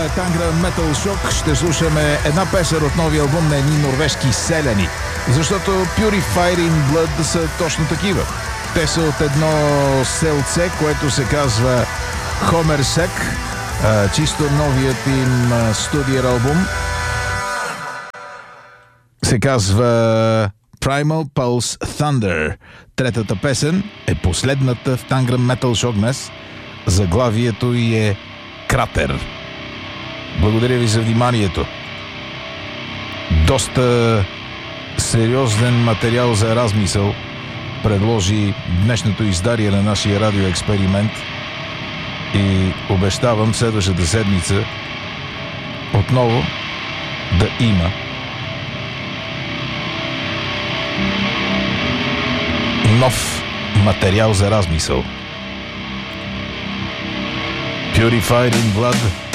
Tangram Metal Shock ще слушаме една песен от новия албум на едни норвежки селяни, защото Purified in Blood са точно такива. Те са от едно селце, което се казва Хомерсек, чисто новият им студиен албум се казва Primal Pulse Thunder. Третата песен е последната в Tangram Metal Shock днес. Заглавието й е Кратер. Благодаря ви за вниманието. Доста сериозен материал за размисъл предложи днешното издание на нашия радиоексперимент и обещавам следващата седмица отново да има нов материал за размисъл. Purified in Blood.